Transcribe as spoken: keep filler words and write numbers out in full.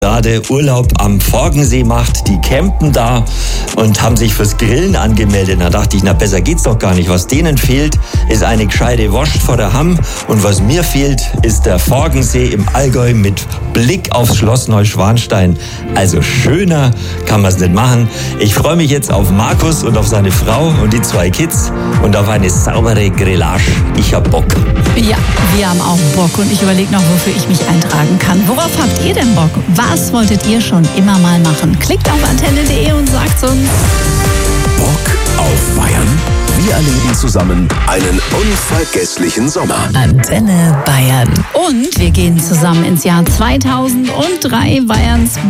gerade Urlaub am Forgensee macht, die campen da und haben sich fürs Grillen angemeldet. Da dachte ich, na besser geht's doch gar nicht. Was denen fehlt, ist eine gescheite Wurst vor der Hamm und was mir fehlt, ist der Forgensee im Allgäu mit Blick aufs Schloss Neuschwanstein. Also schöner kann man es nicht machen. Ich freue mich jetzt auf Markus und auf seine Frau und die zwei Kids und auf eine saubere Grillage. Ich hab Bock. Ja, wir haben auch Bock und ich überlege noch, wofür ich mich eintragen kann. Worauf habt ihr denn Bock? Was wolltet ihr schon immer mal machen? Klickt auf antenne punkt de und sagt uns. Bock auf Bayern? Wir erleben zusammen einen unvergesslichen Sommer. Antenne Bayern. Und wir gehen zusammen ins Jahr zweitausenddrei, Bayerns